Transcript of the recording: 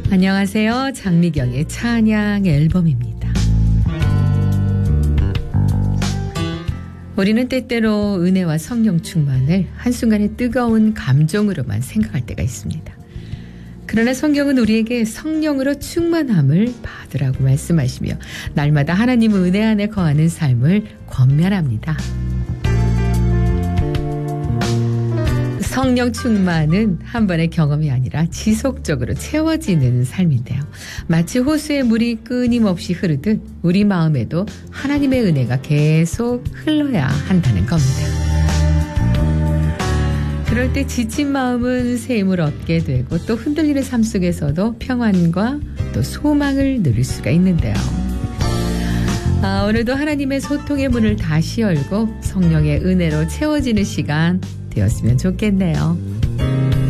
안녕하세요. 장미경의 찬양 앨범입니다. 우리는 때때로 은혜와 성령 충만을 한순간에 뜨거운 감정으로만 생각할 때가 있습니다. 그러나 성경은 우리에게 성령으로 충만함을 받으라고 말씀하시며 날마다 하나님의 은혜 안에 거하는 삶을 권면합니다. 성령 충만은 한 번의 경험이 아니라 지속적으로 채워지는 삶인데요. 마치 호수의 물이 끊임없이 흐르듯 우리 마음에도 하나님의 은혜가 계속 흘러야 한다는 겁니다. 그럴 때 지친 마음은 새 힘을 얻게 되고 또 흔들리는 삶 속에서도 평안과 또 소망을 누릴 수가 있는데요. 오늘도 하나님의 소통의 문을 다시 열고 성령의 은혜로 채워지는 시간 되었으면 좋겠네요.